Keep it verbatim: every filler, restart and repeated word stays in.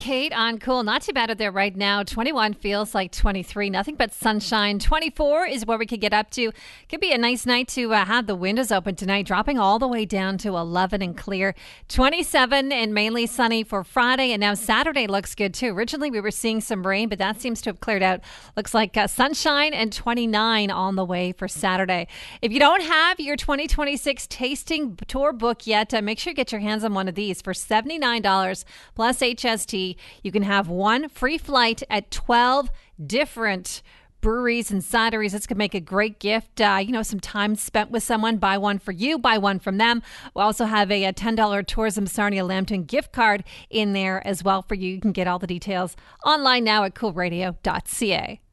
Kate on Cool. Not too bad out there right now. twenty-one feels like twenty-three. Nothing but sunshine. twenty-four is where we could get up to. Could be a nice night to uh, have the windows open tonight, dropping all the way down to eleven and clear. twenty-seven and mainly sunny for Friday. And now Saturday looks good too. Originally we were seeing some rain, but that seems to have cleared out. Looks like uh, sunshine and twenty-nine on the way for Saturday. If you don't have your twenty twenty-six tasting tour book yet, uh, make sure you get your hands on one of these for seventy-nine dollars plus H S T. You can have one free flight at twelve different breweries and cideries. This could make a great gift. Uh, you know, some time spent with someone. Buy one for you, buy one from them. We also have a, a ten dollars Tourism Sarnia Lambton gift card in there as well for you. You can get all the details online now at cool radio dot c a.